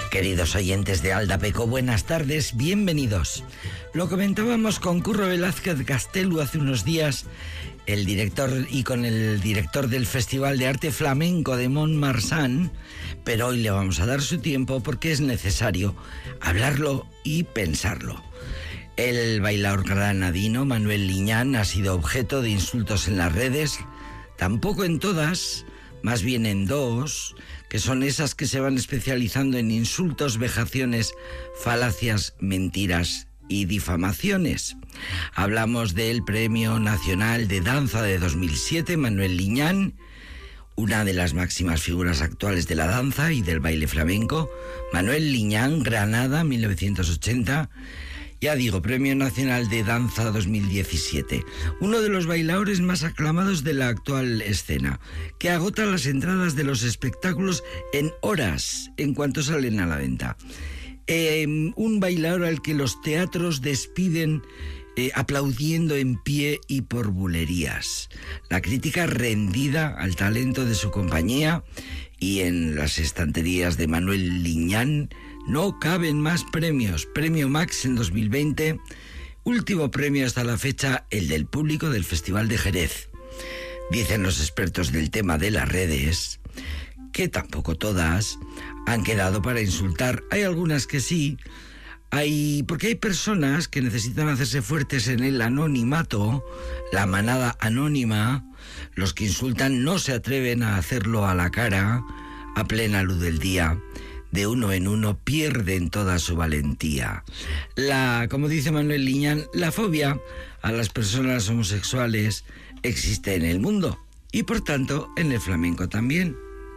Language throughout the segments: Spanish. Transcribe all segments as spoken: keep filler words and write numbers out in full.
Queridos oyentes de Aldapeco, buenas tardes, bienvenidos. Lo comentábamos con Curro Velázquez Gastelu hace unos días, el director y con el director del Festival de Arte Flamenco de Mont-Marsan, pero hoy le vamos a dar su tiempo porque es necesario hablarlo y pensarlo. El bailaor granadino Manuel Liñán ha sido objeto de insultos en las redes, tampoco en todas, más bien en dos, que son esas que se van especializando en insultos, vejaciones, falacias, mentiras y difamaciones. Hablamos del Premio Nacional de Danza de dos mil siete, Manuel Liñán, una de las máximas figuras actuales de la danza y del baile flamenco. Manuel Liñán, Granada, mil novecientos ochenta. Ya digo, Premio Nacional de Danza dos mil diecisiete. Uno de los bailaores más aclamados de la actual escena, que agota las entradas de los espectáculos en horas, en cuanto salen a la venta. Eh, un bailaor al que los teatros despiden eh, aplaudiendo en pie y por bulerías. La crítica rendida al talento de su compañía, y en las estanterías de Manuel Liñán no caben más premios. Premio Max en dos mil veinte, último premio hasta la fecha, el del público del Festival de Jerez. Dicen los expertos del tema de las redes que tampoco todas han quedado para insultar. Hay algunas que sí, hay porque hay personas que necesitan hacerse fuertes en el anonimato, la manada anónima. Los que insultan no se atreven a hacerlo a la cara, a plena luz del día. De uno en uno pierden toda su valentía. La, como dice Manuel Liñán, la fobia a las personas homosexuales existe en el mundo y por tanto en el flamenco también.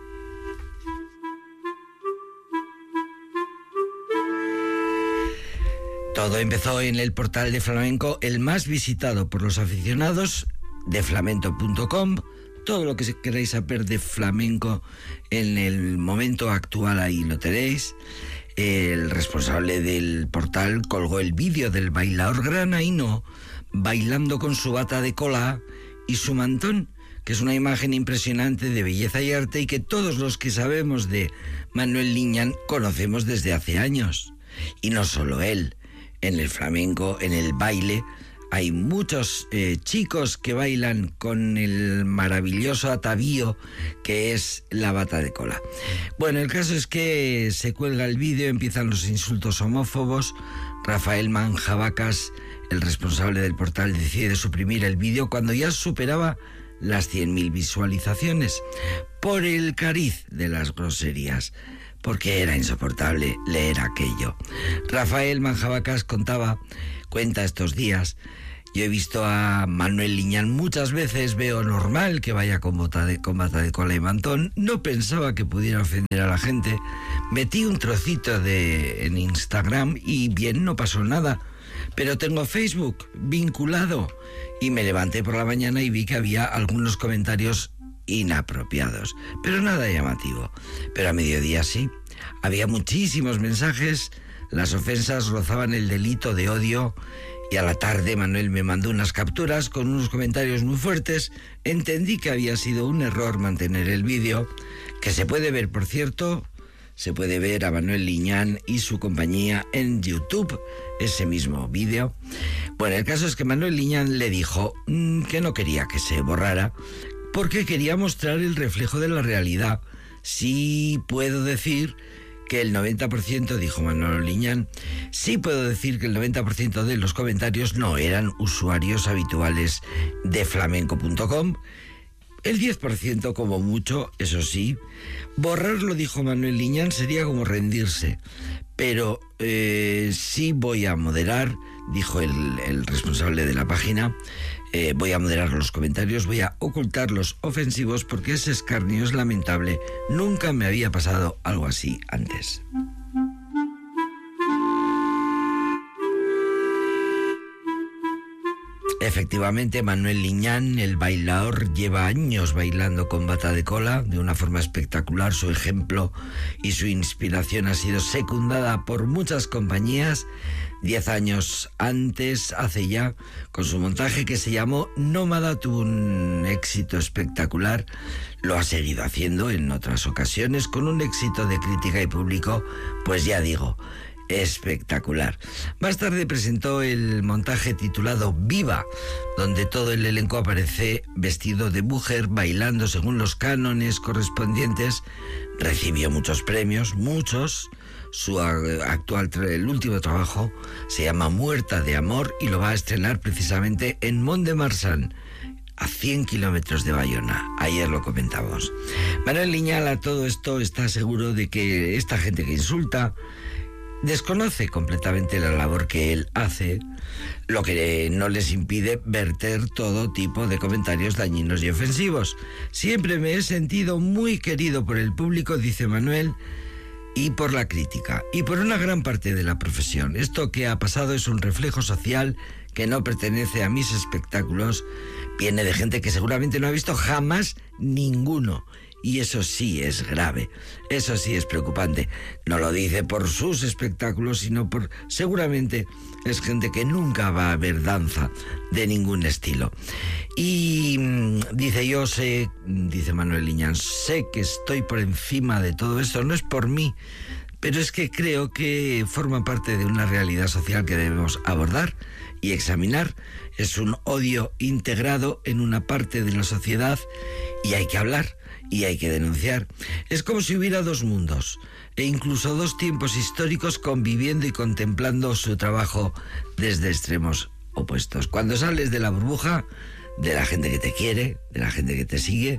Todo empezó en el portal de flamenco, el más visitado por los aficionados, de flamenco punto com. Todo lo que queráis saber de flamenco en el momento actual, ahí lo tenéis. El responsable del portal colgó el vídeo del bailaor granaíno bailando con su bata de cola y su mantón, que es una imagen impresionante de belleza y arte y que todos los que sabemos de Manuel Liñán conocemos desde hace años. Y no solo él, en el flamenco, en el baile, hay muchos eh, chicos que bailan con el maravilloso atavío que es la bata de cola. Bueno, el caso es que se cuelga el vídeo, empiezan los insultos homófobos. Rafael Manjabacas, el responsable del portal, decide suprimir el vídeo cuando ya superaba las cien mil visualizaciones por el cariz de las groserías, porque era insoportable leer aquello. Rafael Manjabacas contaba, cuenta estos días: yo he visto a Manuel Liñán muchas veces, veo normal que vaya con bata de, con bata de cola y mantón. No pensaba que pudiera ofender a la gente. Metí un trocito de en Instagram y bien, no pasó nada. Pero tengo Facebook vinculado y me levanté por la mañana y vi que había algunos comentarios inapropiados, pero nada llamativo. Pero a mediodía sí, había muchísimos mensajes, las ofensas rozaban el delito de odio. Y a la tarde Manuel me mandó unas capturas con unos comentarios muy fuertes. Entendí que había sido un error mantener el vídeo, que se puede ver, por cierto, se puede ver a Manuel Liñán y su compañía en YouTube, ese mismo vídeo. Bueno, el caso es que Manuel Liñán le dijo mmm, que no quería que se borrara, porque quería mostrar el reflejo de la realidad. Sí puedo decir que el noventa por ciento, dijo Manuel Liñán, sí puedo decir que el noventa por ciento de los comentarios no eran usuarios habituales de flamenco punto com. El diez por ciento como mucho, eso sí. Borrarlo, dijo Manuel Liñán, sería como rendirse. Pero eh, sí voy a moderar, dijo el, el responsable de la página, eh, voy a moderar los comentarios, voy a ocultar los ofensivos porque ese escarnio es lamentable. Nunca me había pasado algo así antes. Efectivamente, Manuel Liñán, el bailaor, lleva años bailando con bata de cola de una forma espectacular. Su ejemplo y su inspiración ha sido secundada por muchas compañías. Diez años antes, hace ya, con su montaje que se llamó Nómada, tuvo un éxito espectacular. Lo ha seguido haciendo en otras ocasiones con un éxito de crítica y público, pues ya digo, espectacular. Más tarde presentó el montaje titulado Viva, donde todo el elenco aparece vestido de mujer, bailando según los cánones correspondientes. Recibió muchos premios, muchos. Su actual, el último trabajo se llama Muerta de Amor y lo va a estrenar precisamente en Mont-de-Marsan, a cien kilómetros de Bayona. Ayer lo comentamos. Manuel Liñán, a todo esto, está seguro de que esta gente que insulta desconoce completamente la labor que él hace, lo que no les impide verter todo tipo de comentarios dañinos y ofensivos. Siempre me he sentido muy querido por el público, dice Manuel, y por la crítica, y por una gran parte de la profesión. Esto que ha pasado es un reflejo social que no pertenece a mis espectáculos. Viene de gente que seguramente no ha visto jamás ninguno. Y eso sí es grave, eso sí es preocupante. No lo dice por sus espectáculos, sino por... seguramente es gente que nunca va a ver danza de ningún estilo. Y dice, yo sé, dice Manuel Liñán, sé que estoy por encima de todo esto, no es por mí, pero es que creo que forma parte de una realidad social que debemos abordar y examinar. Es un odio integrado en una parte de la sociedad y hay que hablar. Y hay que denunciar. Es como si hubiera dos mundos e incluso dos tiempos históricos conviviendo y contemplando su trabajo desde extremos opuestos. Cuando sales de la burbuja, de la gente que te quiere, de la gente que te sigue,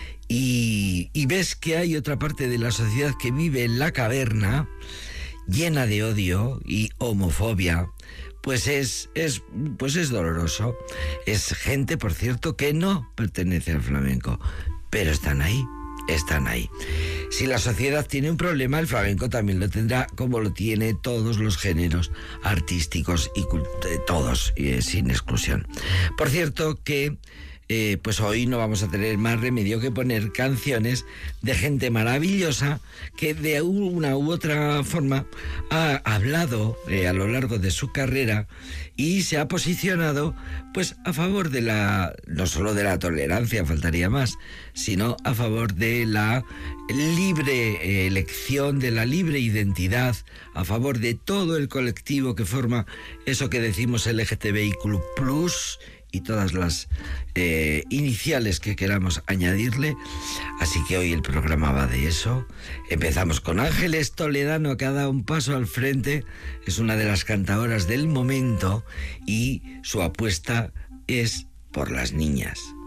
y, y ves que hay otra parte de la sociedad que vive en la caverna, llena de odio y homofobia, pues es, es, pues es doloroso. Es gente, por cierto, que no pertenece al flamenco, pero están ahí, están ahí. Si la sociedad tiene un problema, el flamenco también lo tendrá, como lo tiene todos los géneros artísticos y cult- todos, eh, sin exclusión. Por cierto que eh, pues hoy no vamos a tener más remedio que poner canciones de gente maravillosa que de una u otra forma ha hablado eh, a lo largo de su carrera y se ha posicionado pues a favor de la, no solo de la tolerancia, faltaría más, sino a favor de la libre eh, elección, de la libre identidad, a favor de todo el colectivo que forma eso que decimos L G T B I Q plus, y todas las eh, iniciales que queramos añadirle. Así que hoy el programa va de eso. Empezamos con Ángeles Toledano, que ha dado un paso al frente. Es una de las cantadoras del momento y su apuesta es por las niñas.